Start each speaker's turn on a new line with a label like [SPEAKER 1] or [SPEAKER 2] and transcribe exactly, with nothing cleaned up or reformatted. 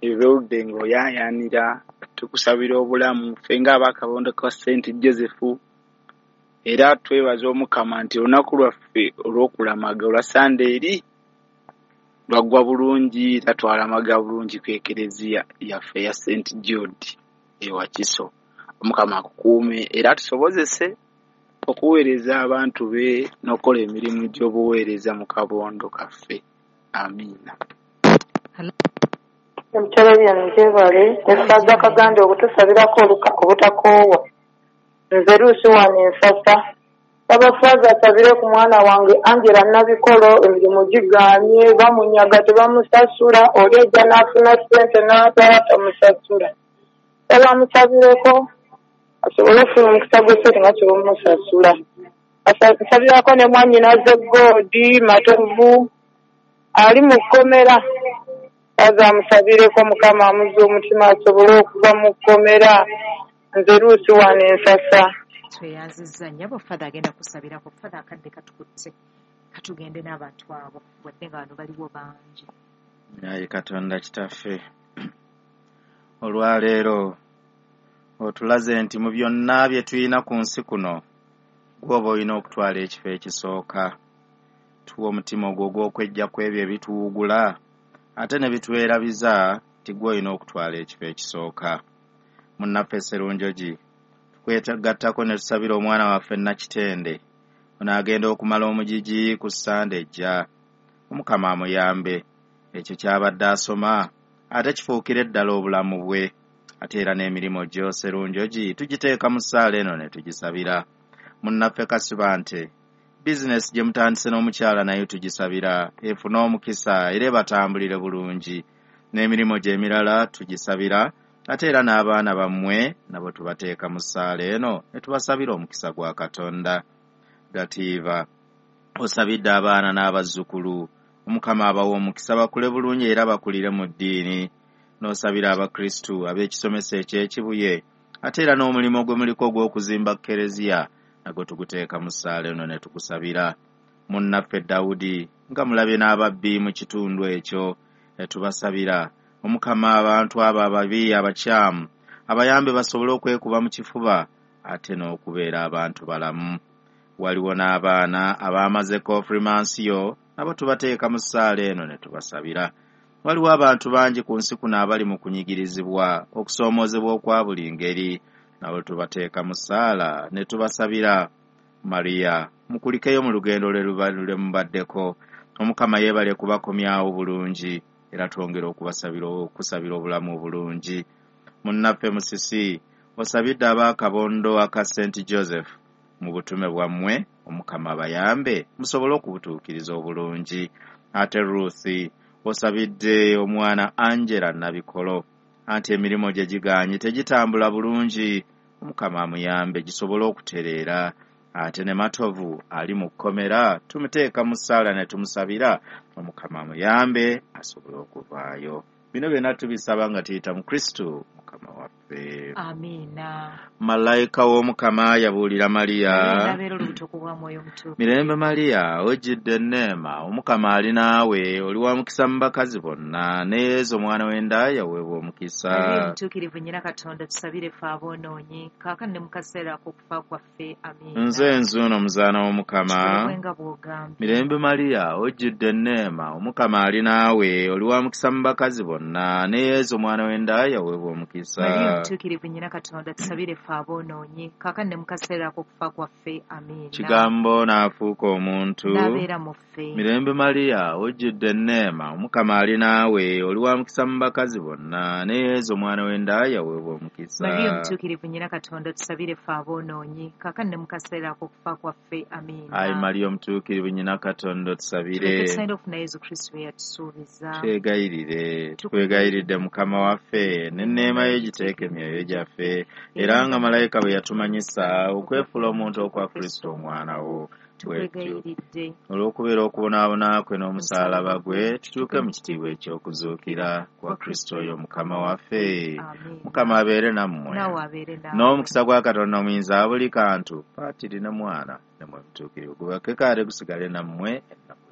[SPEAKER 1] ebirudde ng'oyaayaanira tukusabira obulamu ffe ng'abakabondo ka Saint Joseph era twebaza Omukama nti olunaku lwaffe olw'okulamaga olwa Sunday eri lwaggwa bulungi era twalamaga bulungi ku ekereziya yaffe ya Saint Jude ewa Kiso. Omukama akukuume era tusobozese okuweereza abantu be n'okola emirimu gy'obuweereza mu kabondo kaffe. Amiina.
[SPEAKER 2] Omukyala njebale esaza Kaganda obutusabirako oluka obutakoowa. Nze Luusi wano Ensasa. Abasaza asabire ku mwana wange Angela Nabikolo emirimu gigaanye bamunyaga tebamusasula oli ejja n'afuna ssente n'atala tamusasula. Bamusabireko asobole okufuna omukisa gw'essente nga tebamusasula. Asabirako ne mwannyinaze Godi Matovu ali mu kkomera. Aza amusabireko Mukama amuzza omutima asobole okuva mu kkomera. Nze Luusi wano Ensasa.
[SPEAKER 3] Tweyanzizza nnyabo Father agenda kusabirako Father akadde katukutte katugende n'abantu abo wadde nga bano baliwo bangi.
[SPEAKER 4] Ayi Katonda kitaffe olwaleero otulaze nti mu byonna bye tulina ku nsi kuno gwoba olina okutwala ekifo ekisooka. Tuwa omutima ogwo gw'okwejja ku ebyo ebituwugula ate ne bitwerabiza ti gwe olina okutwala ekifo ekisooka. Munnaffe Sserunjogi kwetagattako ne tusabira omwana waffe Nakitende onaagenda okumala omugigi ku Sande ejja. Omukama amuyambe ekyo kyabadde asoma ate kifuukire ddala obulamu bwe ate era n'emirimu gyo Sserunjogi tugiteeka mu ssaala eno ne tugisabira. Munnaffe Kasibante bizinesi gye mutandise n'omukyala naye tugisabira efune omukisa era batambulire bulungi. N'emirimu gy'emirala tugisabira ate era n'abaana bammwe nabo tubateeka mu ssaala eno ne tubasabira omukisa gwa Katonda. Gatiiva osabidde abaana n'abazzukulu Omukama abawa omukisa bakule bulungi era bakulire mu ddiini. N'osabira Abakristu ab'ekisomesa eky'ekibuye ate era n'omulimu gwe muliko ogw'okuzimba Kereziya nagwo tuguteeka mu ssaala eno ne tukusabira. Munnaffe Dawudi nga mulabye n'ababbi mu kitundu ekyo ne tubasabira. Omukama abantu abo ababi abakyamu abayambe basobole okwekuba mu kifuba ate n'okubeera abantu balamu. Waliwo n'abaana abaamazeko Freemansiyo nabo tubateeka mu ssaala eno ne tubasabira. Waliwo abantu bangi ku nsi kuno abali mu kunyigirizibwa okusoomoozebwa okwa buli ngeri nabo tubateeka mu ssaala ne tubasabira. Mariya mukulikeyo mu lugendo lwe mubaddeko. Omukama yeebale kubakomyawo bulungi era twongera okubasabira okusabira obulamu bulungi. Munnaffe Musisi osabidde ab'akabondo aka Saint Joseph mu butume bwammwe Omukama abayambe musobole okubutuukiriza obulungi. Ate Ruthi osabidde omwana Angela Nabikolo anti emirimu gye gigaanye tegitambula bulungi. Omukama amuyambe gisobole okutereera. Ate ne Matovu ali mu kkomera tumuteeka mu ssaala ne tumusabira Omukama amuyambe asobole okuvaayo. Bino byonna tubisaba nga tuyita mu Kristo Mukama waffe.
[SPEAKER 3] Amiina.
[SPEAKER 4] Malayika w'Omukama yabuulira Mariya, mirembe Mariya ojjidde enneema, Omukama ali naawe, oli wa mukisa mu bakazi bonna, ne Yesu omwana w'enda yaweebwa omukisa.
[SPEAKER 3] Mariya omutuukirivu nnyina Katonda tusabire ffe aboonoonyi kaakano ne mu kaseera ak'okufa kwaffe. Amiina.
[SPEAKER 4] Nze nzuuno omuzaana w'Omukama. Mirembe Mariya ojjidde enneema, Omukama ali naawe, oli wa mukisa mu bakazi bonna, ne Yesu omwana w'enda yaweebwa omukisa.
[SPEAKER 3] Mariya omutuukirivu nnyina Katonda tusabire ffe aboonoonyi kaakano ne mu kaseera ak'okufa kwaffe. Amiina.
[SPEAKER 4] Kigambo n'afuuka omuntu.
[SPEAKER 3] N'abeera mu ffe.
[SPEAKER 4] Mirembe Mariya ojjidde enneema, Omukama ali naawe, oli wa mukisa mu bakazi bonna, ne Yesu omwana w'enda yaweebwa omukisa.
[SPEAKER 3] Mariya omutuukirivu nnyina Katonda tusabire ffe aboonoonyi kaakano ne mu kaseera ak'okufa kwaffe. Amiina.
[SPEAKER 4] Ayi Mariya omutuukirivu nnyina Katonda tusabire.
[SPEAKER 3] Tusaanira okufuna Yesu Kristo bye yatusuubiza.
[SPEAKER 4] Twegayirire, tukwegayiridde Mukama waffe, n'enneema ye giteeke emyoyo gyaffe, era nga malayika bwe yatumanyisa okwefuula omuntu okwa Kristo omwana wo.
[SPEAKER 3] Tukwegayiridde
[SPEAKER 4] olw'okubeera okubonaabona kwe n'omusaalaba gwe, tutuuke mu kitiibwa eky'okuzuukira kwa Kristo oyo Mukama waffe. Mukama abeere nammwe, n'omukisa gwa Katonda omuyinza buli kantu, Paatiri ne Mwana ne Mwoyo Mutuukirivu gubake kale gusigale nammwe ennaku